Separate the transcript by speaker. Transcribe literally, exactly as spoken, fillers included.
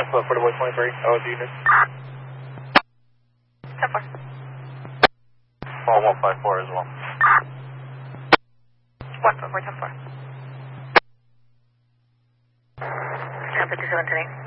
Speaker 1: What, for the boy twenty-three, O S unit?
Speaker 2: ten four.
Speaker 1: Call one five four as well.
Speaker 2: one four four ten four. ten fifty-seven today.